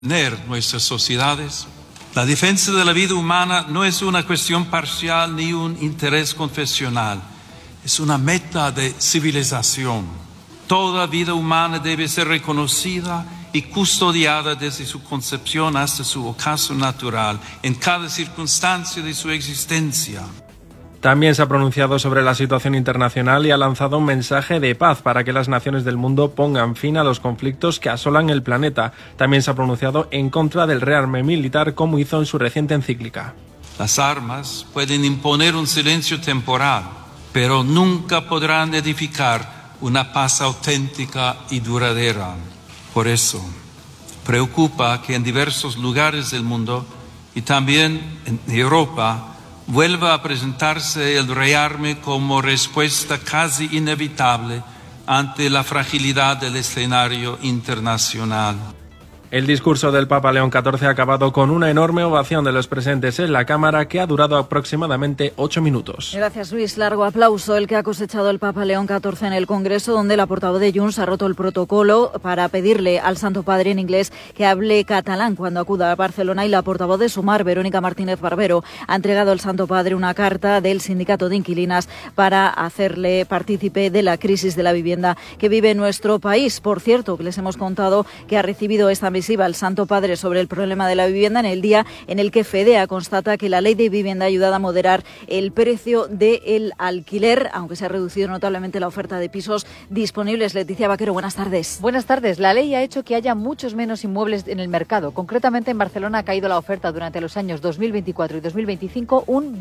Nuestras sociedades. La defensa de la vida humana no es una cuestión parcial ni un interés confesional, es una meta de civilización. Toda vida humana debe ser reconocida y custodiada desde su concepción hasta su ocaso natural, en cada circunstancia de su existencia. También se ha pronunciado sobre la situación internacional y ha lanzado un mensaje de paz para que las naciones del mundo pongan fin a los conflictos que asolan el planeta. También se ha pronunciado en contra del rearme militar, como hizo en su reciente encíclica. Las armas pueden imponer un silencio temporal, pero nunca podrán edificar una paz auténtica y duradera. Por eso, preocupa que en diversos lugares del mundo y también en Europa vuelva a presentarse el rearme como respuesta casi inevitable ante la fragilidad del escenario internacional. El discurso del Papa León XIV ha acabado con una enorme ovación de los presentes en la Cámara, que ha durado aproximadamente 8 minutos. Gracias, Luis. Largo aplauso el que ha cosechado el Papa León XIV en el Congreso, donde la portavoz de Junts ha roto el protocolo para pedirle al Santo Padre en inglés que hable catalán cuando acuda a Barcelona, y la portavoz de Sumar, Verónica Martínez Barbero, ha entregado al Santo Padre una carta del Sindicato de Inquilinas para hacerle partícipe de la crisis de la vivienda que vive nuestro país. Por cierto, que les hemos contado que ha recibido esta al Santo Padre sobre el problema de la vivienda en el día en el que FEDEA constata que la ley de vivienda ha ayudado a moderar el precio del alquiler, aunque se ha reducido notablemente la oferta de pisos disponibles. Leticia Vaquero, buenas tardes. Buenas tardes. La ley ha hecho que haya muchos menos inmuebles en el mercado. Concretamente, en Barcelona ha caído la oferta durante los años 2024 y 2025 un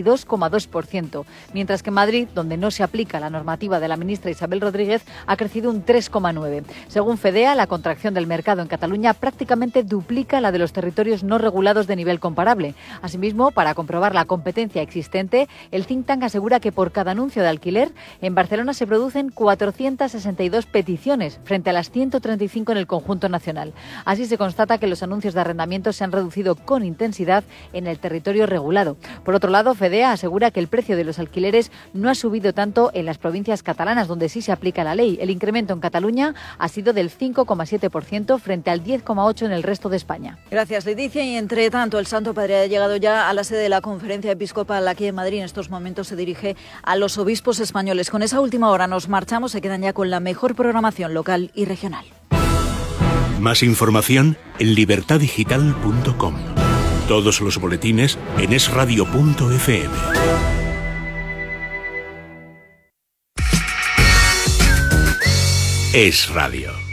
22,2%, mientras que en Madrid, donde no se aplica la normativa de la ministra Isabel Rodríguez, ha crecido un 3,9%. Según FEDEA, la contracción del mercado en Cataluña prácticamente duplica la de los territorios no regulados de nivel comparable. Asimismo, para comprobar la competencia existente, el think tank asegura que por cada anuncio de alquiler, en Barcelona se producen 462 peticiones, frente a las 135 en el conjunto nacional. Así se constata que los anuncios de arrendamiento se han reducido con intensidad en el territorio regulado. Por otro lado, FEDEA asegura que el precio de los alquileres no ha subido tanto en las provincias catalanas, donde sí se aplica la ley. El incremento en Cataluña ha sido del 5,7% frente al 10,8% en el resto de España. Gracias, Leticia. Y entre tanto, el Santo Padre ha llegado ya a la sede de la Conferencia Episcopal aquí en Madrid. En estos momentos se dirige a los obispos españoles. Con esa última hora nos marchamos. Se quedan ya con la mejor programación local y regional. Más información en libertadigital.com. Todos los boletines en esradio.fm. Es Radio.